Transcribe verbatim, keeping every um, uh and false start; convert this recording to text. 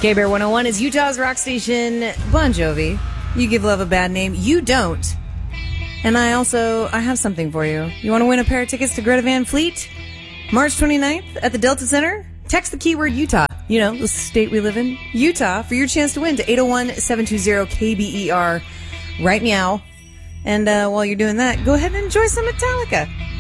K-Bear one oh one is Utah's rock station. Bon Jovi. You give love a bad name. You don't. And I also, I have something for you. You want to win a pair of tickets to Greta Van Fleet? March twenty-ninth at the Delta Center? Text the keyword Utah. You know, the state we live in. Utah for your chance to win to eight oh one, seven two zero, K B E R. Right meow. And uh, while you're doing that, go ahead and enjoy some Metallica.